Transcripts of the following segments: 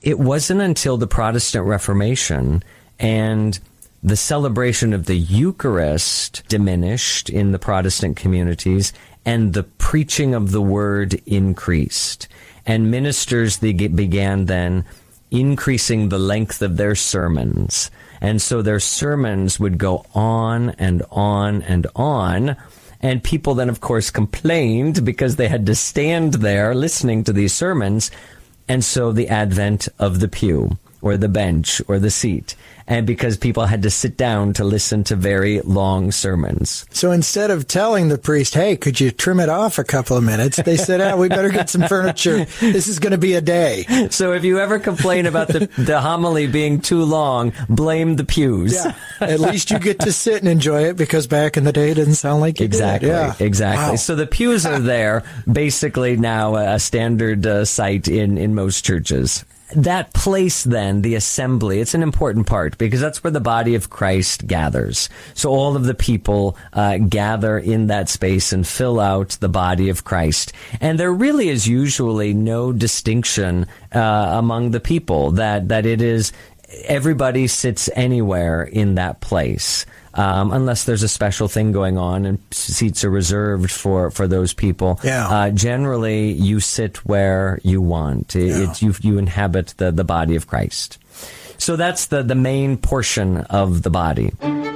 it wasn't until the Protestant Reformation and the celebration of the Eucharist diminished in the Protestant communities, and the preaching of the word increased. And ministers began then increasing the length of their sermons. And so their sermons would go on and on and on. And people then, of course, complained because they had to stand there listening to these sermons. And so the advent of the pew, or the bench, or the seat, and because people had to sit down to listen to very long sermons. So instead of telling the priest, hey, could you trim it off a couple of minutes, they said, we better get some furniture. This is going to be a day. So if you ever complain about the homily being too long, blame the pews. Yeah. At least you get to sit and enjoy it, because back in the day it didn't sound like you exactly, did. Yeah. Exactly. Wow. So the pews are there, basically now a standard sight in most churches. That place then, the assembly, it's an important part because that's where the body of Christ gathers. So all of the people gather in that space and fill out the body of Christ. And there really is usually no distinction among the people that it is everybody sits anywhere in that place. Unless there's a special thing going on and seats are reserved for those people. Yeah. Generally, you sit where you want. You inhabit the body of Christ. So that's the main portion of the body.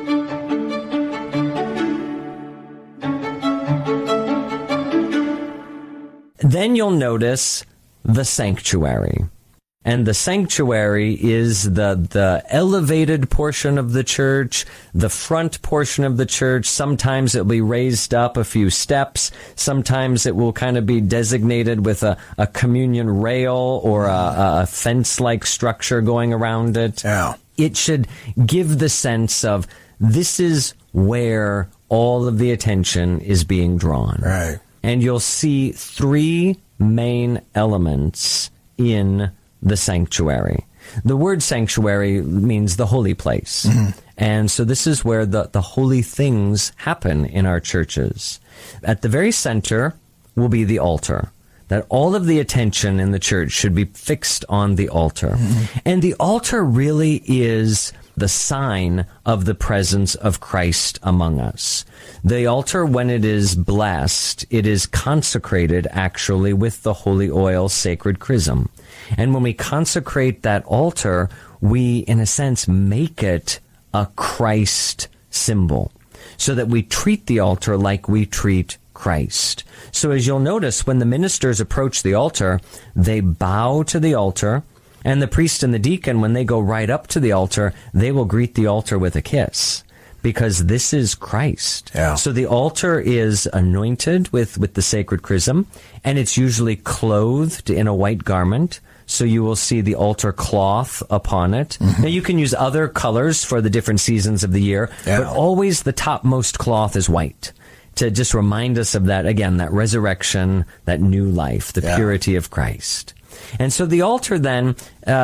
Then you'll notice the sanctuary. And the sanctuary is the elevated portion of the church, the front portion of the church. Sometimes it'll be raised up a few steps. Sometimes it will kind of be designated with a communion rail or a fence-like structure going around it. Yeah. It should give the sense of this is where all of the attention is being drawn. Right. And you'll see three main elements in the sanctuary. The word sanctuary means the holy place. Mm-hmm. And so this is where the holy things happen in our churches. At the very center will be the altar. That all of the attention in the church should be fixed on the altar. Mm-hmm. And the altar really is the sign of the presence of Christ among us. The altar, when it is blessed, it is consecrated actually with the holy oil sacred chrism. And when we consecrate that altar, we, in a sense, make it a Christ symbol, so that we treat the altar like we treat Christ. So as you'll notice, when the ministers approach the altar, they bow to the altar, and the priest and the deacon, when they go right up to the altar, they will greet the altar with a kiss, because this is Christ. Yeah. So the altar is anointed with the sacred chrism, and it's usually clothed in a white garment. So you will see the altar cloth upon it. Mm-hmm. Now, you can use other colors for the different seasons of the year, but always the topmost cloth is white, to just remind us of that, again, that resurrection, that new life, the purity of Christ. And so the altar then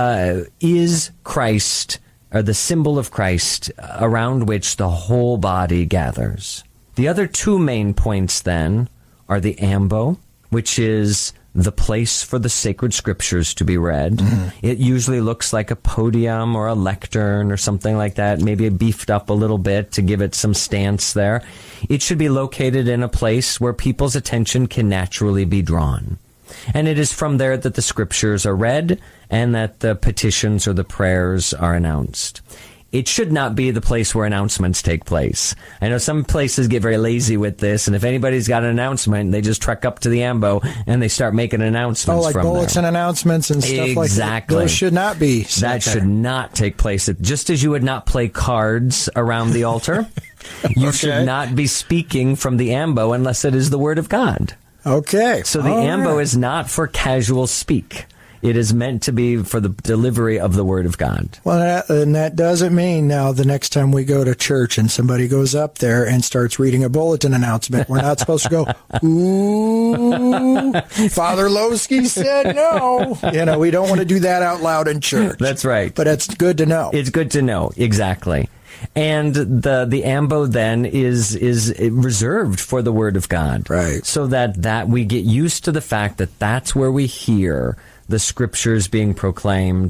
is Christ, or the symbol of Christ, around which the whole body gathers. The other two main points then are the ambo, which is the place for the sacred scriptures to be read. Mm-hmm. It usually looks like a podium or a lectern or something like that, maybe beefed up a little bit to give it some stance there. It should be located in a place where people's attention can naturally be drawn. And it is from there that the scriptures are read and that the petitions or the prayers are announced. It should not be the place where announcements take place. I know some places get very lazy with this, and if anybody's got an announcement, they just trek up to the ambo and they start making announcements from there. Oh, like bulletin announcements and stuff like that. Exactly. Those should not be. That should not take place. Just as you would not play cards around the altar, you should not be speaking from the ambo unless it is the Word of God. Okay. So the ambo is not for casual speak. It is meant to be for the delivery of the Word of God. Well, and that doesn't mean now the next time we go to church and somebody goes up there and starts reading a bulletin announcement, we're not supposed to go, ooh, Father Lowski said no. We don't want to do that out loud in church. That's right. But it's good to know. It's good to know, exactly. And the ambo then is reserved for the Word of God. Right. So that we get used to the fact that that's where we hear the scriptures being proclaimed